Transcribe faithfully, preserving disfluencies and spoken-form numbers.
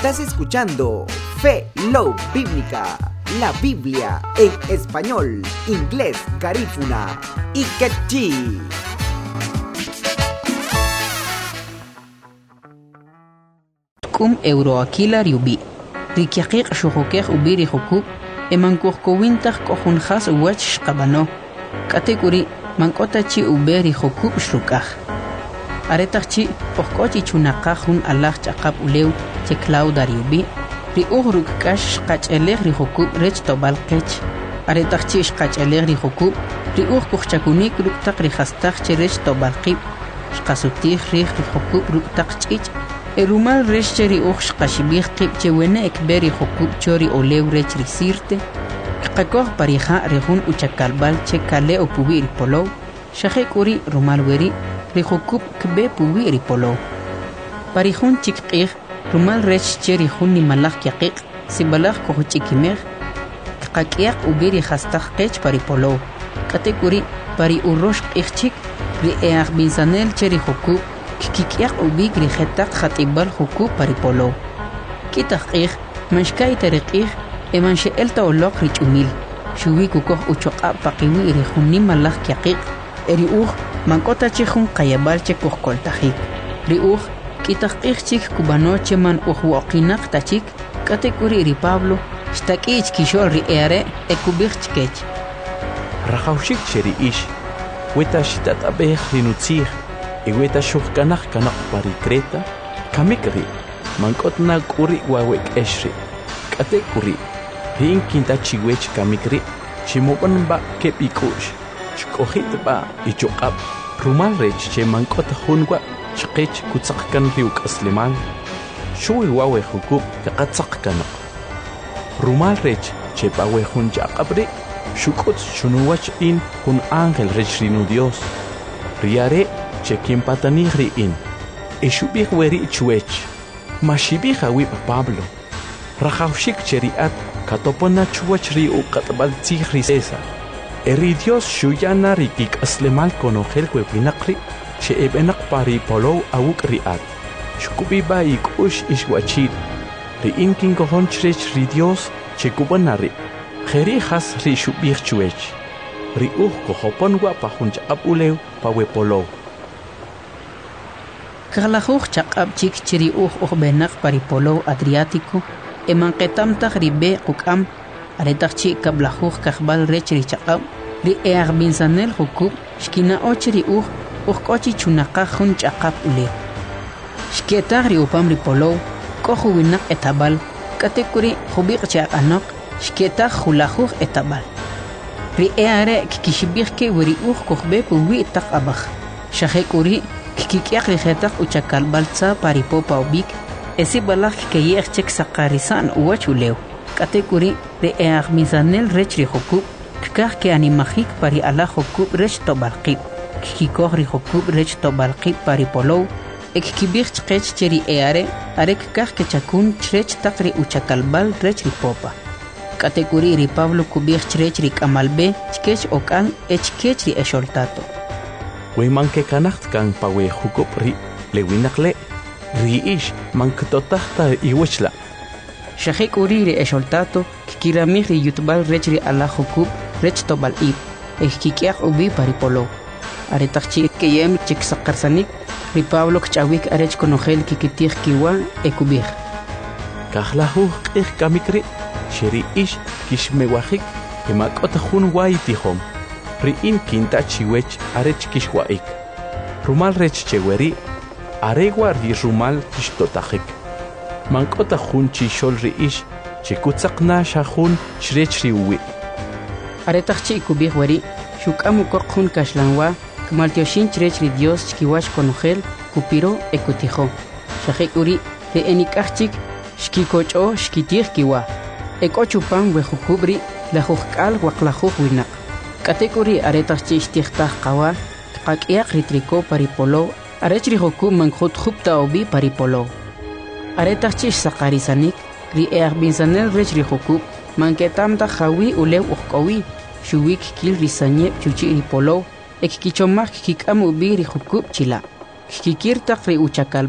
Estás escuchando Fe Love Bíblica, la Biblia en español, inglés, garífuna y quechí. Kum euroakila riubi. Rikiaqiq shuhukeh ubiri hukub. Eman kuhkowintah kohunjas uwach shkabano. Katekuri mankotachi uberi hukub shrukah. Aretachi pohkochi chunaqahun Allah chaqab uleu che Clauda riubi. Ri uhruk kash qacheleh ri hukub rech tobal qech. Aretachi shqacheleh ri hukub. Ri uh kuhchakunik ruktaq ri hastaq che rech tobal qib. Shqasutih ri hukub ruktaq ch'ich. Erumal recheri uch qashibih qib che wena ekberi hukub chori olew rech risirte. Qakoh parija rehun uchakalbal che kale opubi ripolo. Shahekuri rumal weri ri hukub kbe pubi ripolo. Parijun chikqih rumal rech cheri hun ni malak yaqiq sibalak kohuchikimeh. Qaqiaq ubiri hastaq qech paripolo. Katekuri pari urosh qihchik ri eaq binzanel cheri hukub. Kikiaq ubig rijetaq khatibal hukub paripolo. Kitaqih manshkai tariqih eman she'elta oloq richumil. Shuwi kukoh uchoqa paqiwi rihunni malaq yaqiq. Eri uj mankota chihun qayabal che kohkoltajik. Ri uj kitaqih chik kubanoche man uhuoqinaq tachik. Katekuri ri Pablo shtakich kishol ri eare ekubih chkech. Rajawshik cheri ish. Weta shitat abeh rinutzih. Iweta shukkanaq kanaq pari Creta, kamikri, mankotna kuri wawek eshri, kate kuri, rin kinta chiwech kamikri, chimoban ba kepikush, shkohit ba ichokab, rumal rech che mankot hunwa, shkech kutzakkan riuk aslimal, shui wawe hukub kaqatzak kanaq. Rumal rech che bawe hun jakabri, shukot shunuwach in hun ángel rech rinu Dios. Riare che kimpatani riin. Ishubih weri chuech. Mashibih awib Pablo. Rajawshik cheriat katopona chuach ri uqatbal tzih ri César. Eri Dios shuyana rikik aslemal konogel kwepinakri che ebenak pari polo awuk riat. Shukubiba ikush ishwachid. Riin kinkohon chrech ri Dios che kubanari. Jeri has ri shubih chuech. Ri uh kohopon wapa hunch abulew pawe polo. Kaglahuj chaqab chik chiri uj uj benak paripolo Adriático eman qetamtaj ribe qukam aretaq chi kablahuj kajbal rech ri chaqab ri eaq binzanel hukub shkina och ri uj uj kochi chunaqaj jun chaqab ule shketaj ri upam ri polo koju winak etabal katekuri jubiq chaqanaq shketaj julahuj etabal ri eare kikishibij ke weri uj kojbe puwi taq abaj shahekuri kikiaq rijetaq uchakal balza paripopa ubik esi balak keyech chek saqarisan uwachulew katekuri re eaq mizanel rech ri hukub kikaq ke animajik pari ala hukub rech tobalqib kikikoh ri hukub rech tobalqib paripolo ekikibij chqech cheri eare are kikaq ke chakun chrech taqri uchakalbal rech ri popa katekuri ri Pablo kubij chrech ri kamalbe chkech okan echkech ri esholtato We manke kanacht kan pawe hukub ri lewinakle ri ish mankototahta iwechla. Shahik uri ri esholtato kikiramih ri yutbal rech ri ala hukub rech tobal ib ekikiaq ubi paripolo. Aretaqchi keyem chik sakarsanik ri Pablo kchawik arech konogel kikitih kiwa ekubih. Kahlahu qih kamikri sheri ish kishmewahik kemakot hun wai tihom. Riin kinta chiwech arech kishwaik. Rumal rech cheweri aregwa ri rumal kishtotajik. Mankota jun chishol riish chikutzakna shahun shrech riwi. Aretaqchi kubih weri shukamu kokjun kashlanwa kmaltioshin chrech ri Dios chkiwach konogel kupiro ekutijo. Shahik uri de enikachik shkikocho shkitih kiwa. Ekochupan wejukubri la hukal waklahuj winak. Katekuri aretaq chixtiqtaj qawa qaqiaq ritriko paripolo arech ri hukub mankhut khupta obi paripolo aretaq chix saqarisanik ri eaq binzanel rech ri hukub manketamta jawi ulew uqowi shuwik kil risañe chuchi ri polo ekkichomaj kikam ubi ri hukub chila kikirtaq ri uchakal